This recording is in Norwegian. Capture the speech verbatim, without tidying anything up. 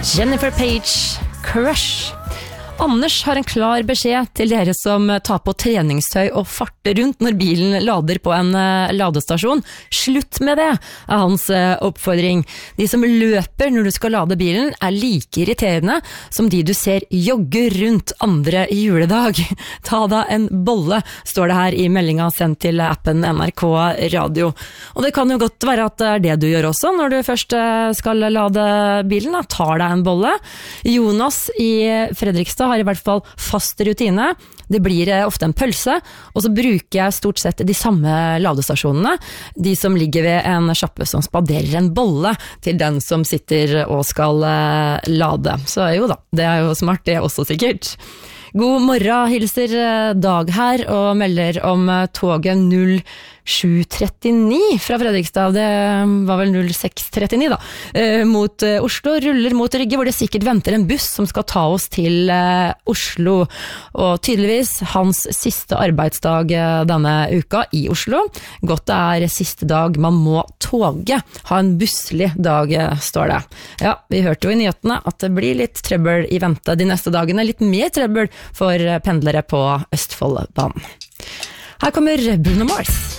Jennifer Page, Crush. Anders har en klar beskjed til dere som tar på treningstøy og farter rundt når bilen lader på en ladestasjon. Slutt med det, er hans oppfordring. De som løper når du skal lade bilen er like irriterende som de du ser jogge rundt andre juledag. Ta da en bolle, står det her i meldinga sendt til appen N R K Radio. Og det kan jo godt være at det er det du gjør også når du først skal lade bilen. Da. Tar deg en bolle. Jonas i Fredrikstad har i hvert fall fast rutine. Det blir ofte en pølse, og så bruker jeg stort sett de samme ladestasjonene, de som ligger ved en sjappe som spaderer en bolle til den som sitter og skal lade. Så jo da, det er jo smart, det er også sikkert. God morgen, hilser Dag her og melder om toget null sju trettini fra Fredrikstad. Det var vel null seks trettini da. Mot Oslo, ruller mot Rygge, hvor det sikkert venter en buss som skal ta oss til Oslo. Og tydeligvis hans siste arbeidsdag denne uka i Oslo. Godt det er siste dag man må toge. Ha en busslig dag, står det. Ja, vi hørte jo i nyhetene at det blir litt trøbbel i vente de neste dagene. Litt mer trøbbel for pendlere på Østfoldbanen. Her kommer Bruno Mars.